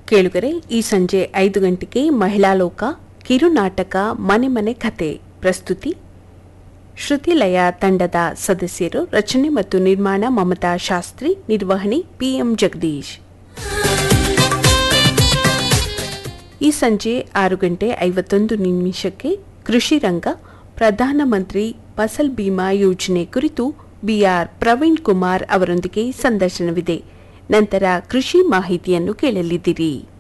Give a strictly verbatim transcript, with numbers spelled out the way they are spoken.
ಕೇಳುಗರೆ, ಈ ಸಂಜೆ ಐದು ಗಂಟೆಗೆ ಮಹಿಳಾ ಲೋಕ ಕಿರುನಾಟಕ ಮನೆ ಮನೆ ಕತೆ ಪ್ರಸ್ತುತಿ ಶ್ರುತಿಲಯ ತಂಡದ ಸದಸ್ಯರು. ರಚನೆ ಮತ್ತು ನಿರ್ಮಾಣ ಮಮತಾ ಶಾಸ್ತ್ರಿ, ನಿರ್ವಹಣೆ ಪಿಎಂ ಜಗದೀಶ್. ಈ ಸಂಜೆ ಆರು ಗಂಟೆ ಐವತ್ತೊಂದು ನಿಮಿಷಕ್ಕೆ ಕೃಷಿ ರಂಗ ಪ್ರಧಾನಮಂತ್ರಿ ಫಸಲ್ ಬಿಮಾ ಯೋಜನೆ ಕುರಿತು ಬಿಆರ್ ಪ್ರವೀಣ್ ಕುಮಾರ್ ಅವರೊಂದಿಗೆ ಸಂದರ್ಶನವಿದೆ. ನಂತರ ಕೃಷಿ ಮಾಹಿತಿಯನ್ನು ಕೇಳಲಿದ್ದೀರಿ.